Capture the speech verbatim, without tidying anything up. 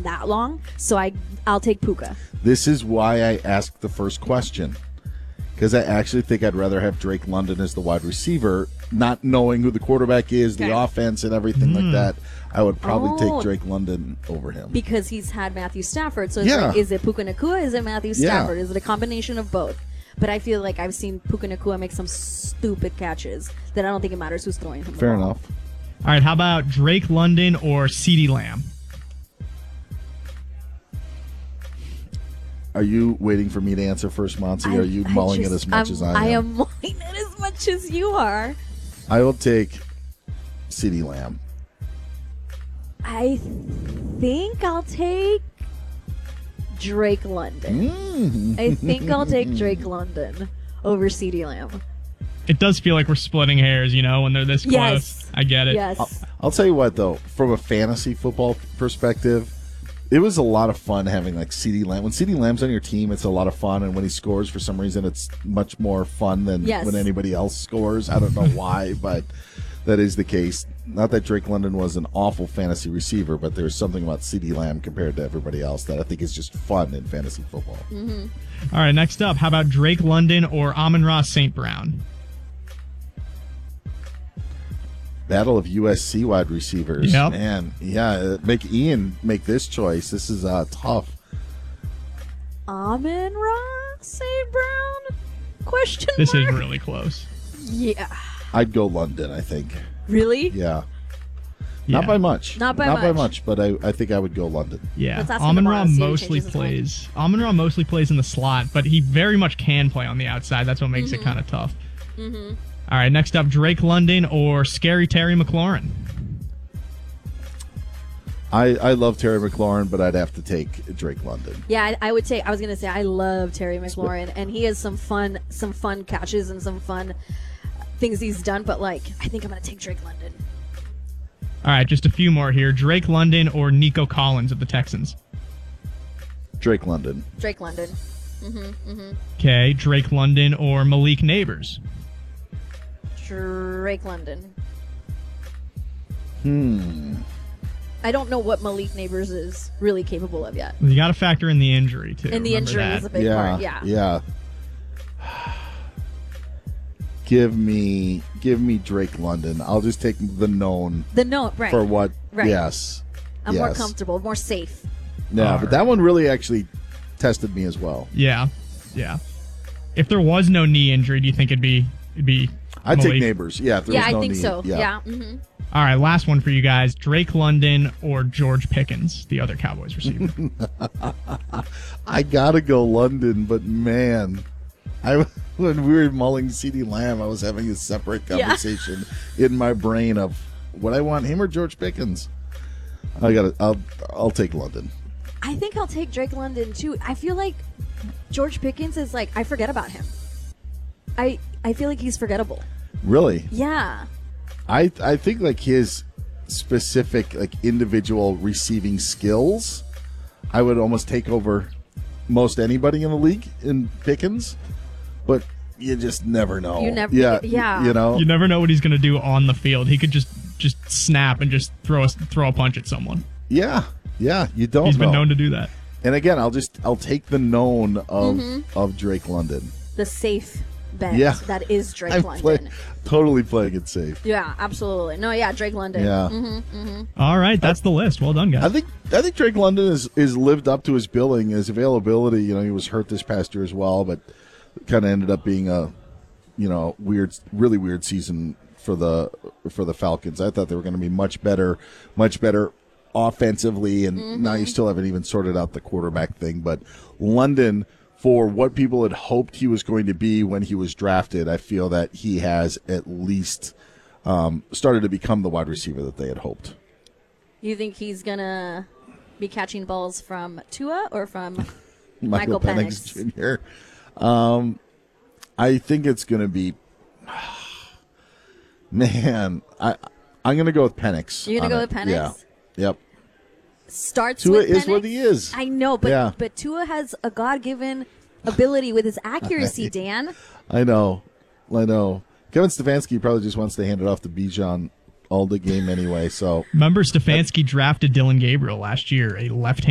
around that long. So I, I'll take Puka. This is why I asked the first question, because I actually think I'd rather have Drake London as the wide receiver, not knowing who the quarterback is, Okay. the offense, and everything Mm. like that. I would probably Oh. take Drake London over him. Because he's had Matthew Stafford. So it's Yeah. like, is it Puka Nacua? Is it Matthew Yeah. Stafford? Is it a combination of both? But I feel like I've seen Puka Nacua make some stupid catches that I don't think it matters who's throwing him the Fair ball. enough. All right, how about Drake London or CeeDee Lamb? Are you waiting for me to answer first, Monty? I- Are you I mulling just- it as much I'm- as I am? I am mulling it as much as you are. I will take CeeDee Lamb. I think I'll take Drake London. Mm. I think I'll take Drake London over CeeDee Lamb. It does feel like we're splitting hairs, you know, when they're this close. Yes. I get it. Yes. I'll tell you what, though, from a fantasy football perspective, it was a lot of fun having like CeeDee Lamb. When CeeDee Lamb's on your team, it's a lot of fun, and when he scores, for some reason, it's much more fun than Yes. when anybody else scores. I don't know why, but that is the case. Not that Drake London was an awful fantasy receiver, but there's something about CeeDee Lamb compared to everybody else that I think is just fun in fantasy football. Mm-hmm. All right, next up, how about Drake London or Amon-Ra Saint Brown? Battle of U S C wide receivers. Yep. Man, yeah, make Ian make this choice. This is uh, tough. Amon-Ra Saint Brown? Question This mark? is really close. Yeah. I'd go London, I think. Really? Yeah. Yeah. Not by much. Not by Not by much. much, but I, I think I would go London. Yeah, Let's ask him Amon-Ra tomorrow, see if he mostly changes his mind. plays. Amon-Ra mostly plays in the slot, but he very much can play on the outside. That's what makes Mm-hmm. it kind of tough. All right, next up, Drake London or Scary Terry McLaurin? I, I love Terry McLaurin, but I'd have to take Drake London. Yeah, I, I would say I was gonna say I love Terry McLaurin, and he has some fun, some fun catches and some fun things he's done. But like, I think I'm gonna take Drake London. All right, just a few more here. Drake London or Nico Collins of the Texans? Drake London. Drake London. Okay, Drake London or Malik Neighbors? Drake London. Hmm. I don't know what Malik Neighbors is really capable of yet. You got to factor in the injury, too. And the Remember injury that. is a big Yeah. part. Yeah. Yeah. Give me give me Drake London. I'll just take the known The note, right? for what. Right. Yes. I'm more Yes. comfortable, more safe. Yeah, All but that right. one really actually tested me as well. Yeah, yeah. If there was no knee injury, do you think it'd be it'd be? I'd Malik? take Neighbors. Yeah, if there Yeah, was I no think need. so. Yeah. Yeah. hmm All right, last one for you guys: Drake London or George Pickens, the other Cowboys receiver. I gotta go London, but man, I when we were mulling CeeDee Lamb, I was having a separate Yeah. conversation in my brain of would I want him or George Pickens. I gotta. I'll. I'll take London. I think I'll take Drake London too. I feel like George Pickens is like I forget about him. I I feel like he's forgettable. Really, Yeah. I. I think like his specific like individual receiving skills, I would almost take over most anybody in the league in Pickens, but you just never know. You never- Yeah. yeah. You know. You never know what he's going to do on the field. He could just just snap and just throw a throw a punch at someone. Yeah. Yeah. You don't. He's been know. known to do that. And again, I'll just I'll take the known of Mm-hmm. of Drake London. The safe bet Yeah. that is Drake I'm London. play, totally playing it safe. Yeah, absolutely. No, yeah, Drake London. Yeah. Mm-hmm. All right, that's the list. Well done, I guys. think I think Drake London is is lived up to his billing, his availability. You know, he was hurt this past year as well, but kind of ended up being a you know weird, really weird season for the for the Falcons. I thought they were going to be much better, much better offensively, and now you still haven't even sorted out the quarterback thing. But London, for what people had hoped he was going to be when he was drafted, I feel that he has at least um, started to become the wide receiver that they had hoped. You think he's gonna be catching balls from Tua or from Michael, Michael Penix, Penix. Junior Um, I think it's going to be, man. I I'm going to go with Penix. You're gonna on go it. with Penix? Yeah. Yep. starts Tua with is Penix? what he is. I know, but Yeah. but Tua has a God-given ability with his accuracy, Dan. I know. I know. Kevin Stefanski probably just wants to hand it off to Bijan all the game anyway. So Remember, Stefanski drafted Dylan Gabriel last year, a left-handed